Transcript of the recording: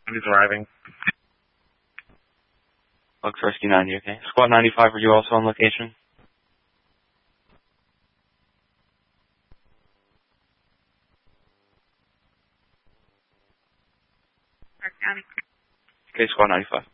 I'm driving. Looks Rescue 90, okay. Squad 95, are you also on location? Park County. Okay, Squad 95.